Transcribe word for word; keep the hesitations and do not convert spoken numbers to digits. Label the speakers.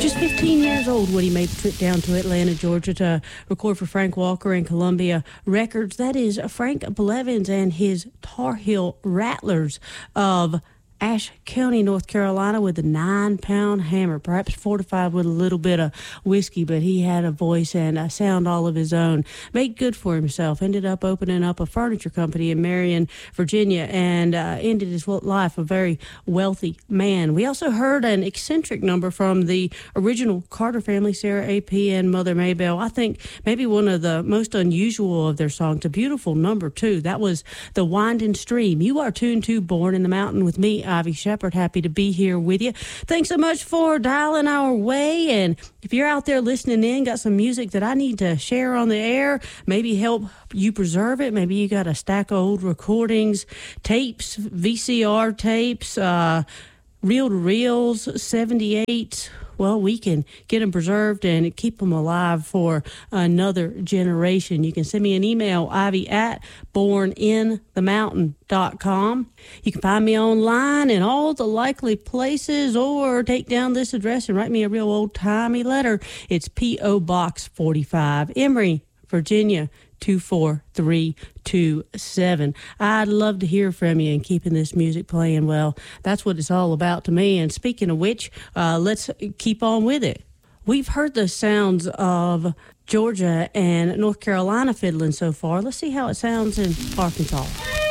Speaker 1: Just fifteen years old when he made the trip down to Atlanta, Georgia to record for Frank Walker and Columbia Records. That is Frank Blevins and his Tar Heel Rattlers of Ashe County, North Carolina, with a nine-pound hammer, perhaps fortified with a little bit of whiskey, but he had a voice and a sound all of his own. Made good for himself, ended up opening up a furniture company in Marion, Virginia, and uh, ended his life a very wealthy man. We also heard an eccentric number from the original Carter family, Sarah A P and Mother Maybelle. I think maybe one of the most unusual of their songs, a beautiful number, too. That was The Winding Stream. You are tuned to Born in the Mountain with me, Ivy Shepard. Happy to be here with you. Thanks so much for dialing our way. And if you're out there listening in, got some music that I need to share on the air, maybe help you preserve it. Maybe you got a stack of old recordings, tapes, V C R tapes, uh, reel-to-reels, seventy-eights. Well, we can get them preserved and keep them alive for another generation. You can send me an email, Ivy at born in the mountain dot com. You can find me online in all the likely places, or take down this address and write me a real old-timey letter. It's P O. Box forty-five, Emory, Virginia, two four three two seven. I'd love to hear from you and keeping this music playing. Well, that's what it's all about to me. And speaking of which, uh, let's keep on with it. We've heard the sounds of Georgia and North Carolina fiddling so far. Let's see how it sounds in Arkansas.